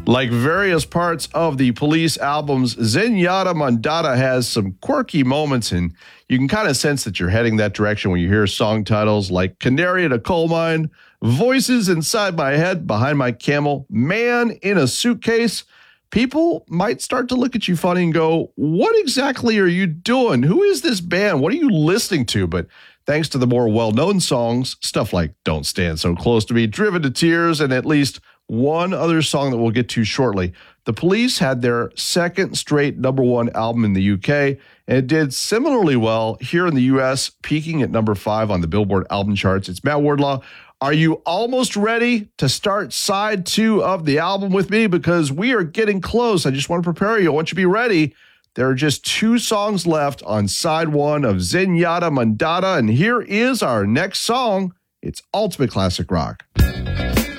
Like various parts of the Police albums, Zenyatta Mondatta has some quirky moments, and you can kind of sense that you're heading that direction when you hear song titles like Canary in a Coal Mine, Voices Inside My Head, Behind My Camel, Man in a Suitcase. People might start to look at you funny and go, what exactly are you doing? Who is this band? What are you listening to? But thanks to the more well-known songs, stuff like Don't Stand So Close to Me, Driven to Tears, and at least one other song that we'll get to shortly, the Police had their second straight #1 album in the UK, and it did similarly well here in the US, peaking at #5 on the Billboard album charts. It's Matt Wardlaw. Are you almost ready to start side 2 of the album with me? Because we are getting close. I just want to prepare you. I want you to be ready. There are just 2 songs left on side 1 of Zenyatta Mondatta, and here is our next song. It's Ultimate Classic Rock.